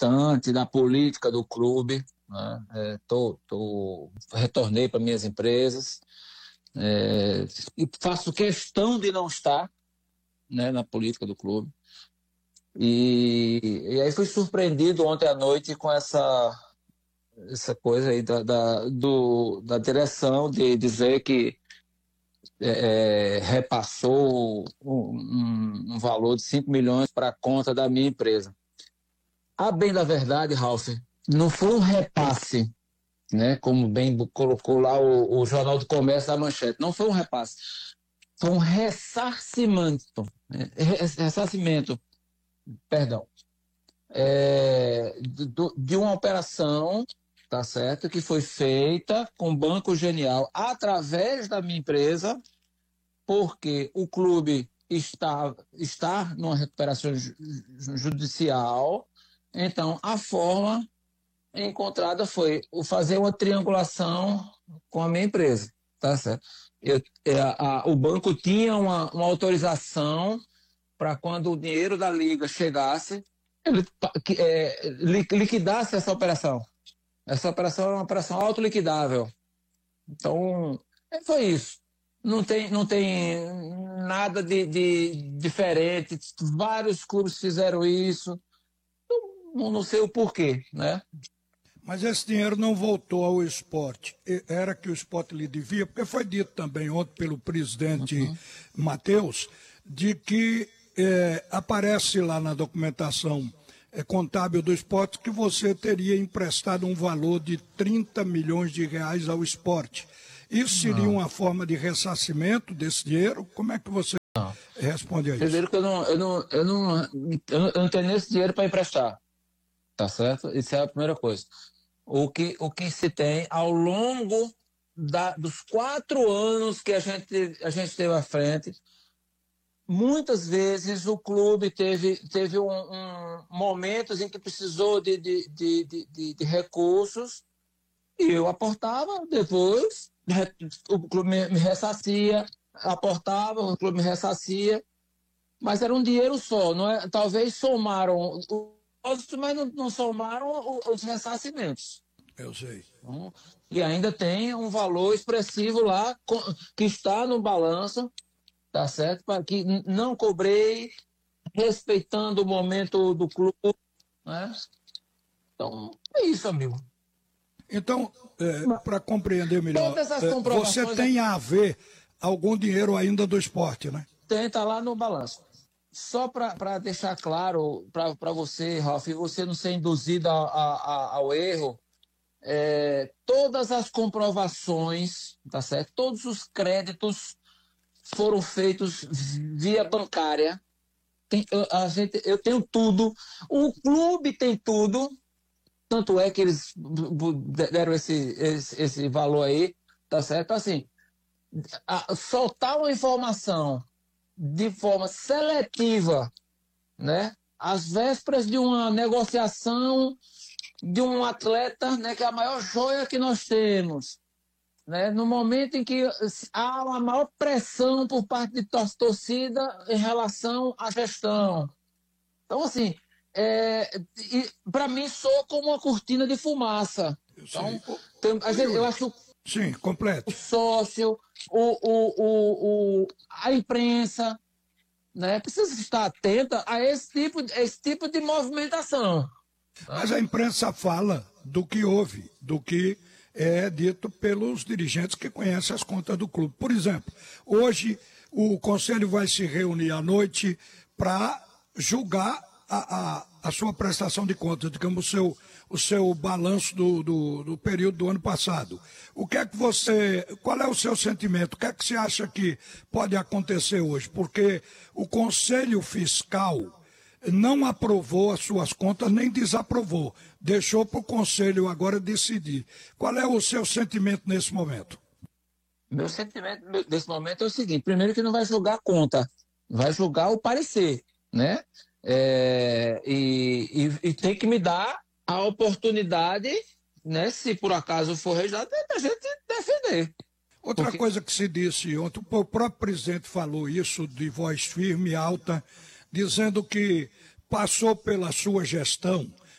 distante da política do clube, né? Retornei para minhas empresas, e faço questão de não estar, né, na política do clube. E aí fui surpreendido ontem à noite com essa coisa aí da direção de dizer que repassou um valor de 5 milhões para a conta da minha empresa. A bem da verdade, Ralf, não foi um repasse, né, como bem colocou lá o Jornal do Comércio da manchete. Não foi um repasse, foi um ressarcimento, perdão, de uma operação, tá certo, que foi feita com o Banco Genial através da minha empresa, porque o clube está numa recuperação judicial. Então a forma encontrada foi fazer uma triangulação com a minha empresa, tá certo? O banco tinha uma autorização para quando o dinheiro da liga chegasse, ele liquidasse essa operação. Essa operação é uma operação autoliquidável. Então, foi isso. Não tem nada de diferente. Vários clubes fizeram isso. Não sei o porquê, né? Mas esse dinheiro não voltou ao esporte. Era que o esporte lhe devia, porque foi dito também ontem pelo presidente Matheus, de que aparece lá na documentação contábil do esporte que você teria emprestado um valor de 30 milhões de reais ao esporte. Isso seria uma forma de ressarcimento desse dinheiro? Como é que você responde a isso? Primeiro que eu não tenho esse dinheiro para emprestar, tá certo? Isso é a primeira coisa. O que se tem ao longo dos 4 anos que a gente teve à frente, muitas vezes o clube teve momentos em que precisou de recursos e eu aportava, depois o clube me ressarcia, aportava, o clube me ressarcia, mas era um dinheiro só, não é? Talvez somaram mas não somaram os ressarcimentos. Eu sei. Então, e ainda tem um valor expressivo lá que está no balanço, tá certo? Para que não cobrei, respeitando o momento do clube, né? Então, é isso, amigo. Então, para compreender melhor, todas as comprovações você tem a ver algum dinheiro ainda do esporte, né? Tem, tá lá no balanço. Só para deixar claro para você, Ralf, e você não ser induzido ao erro, todas as comprovações, tá certo? Todos os créditos foram feitos via bancária. Eu tenho tudo, o clube tem tudo, tanto é que eles deram esse valor aí, tá certo? Assim, soltar uma informação de forma seletiva, né? Às vésperas de uma negociação de um atleta, né, que é a maior joia que nós temos, né? No momento em que há uma maior pressão por parte de torcida em relação à gestão. Então, assim, para mim soa como uma cortina de fumaça. Então, eu acho sim, completo. O sócio, a imprensa, né, precisa estar atenta a esse tipo de movimentação. Mas a imprensa fala do que houve, do que é dito pelos dirigentes que conhecem as contas do clube. Por exemplo, hoje o conselho vai se reunir à noite para julgar a sua prestação de contas, digamos, o seu balanço do período do ano passado. Qual é o seu sentimento? O que é que você acha que pode acontecer hoje? Porque o Conselho Fiscal não aprovou as suas contas, nem desaprovou. Deixou para o Conselho agora decidir. Qual é o seu sentimento nesse momento? Meu sentimento nesse momento é o seguinte: primeiro que não vai julgar a conta, vai julgar o parecer, né? E tem que me dar a oportunidade, né, se por acaso for rejeitado, da gente defender. Outra coisa que se disse ontem, o próprio presidente falou isso de voz firme e alta, dizendo que passou pela sua gestão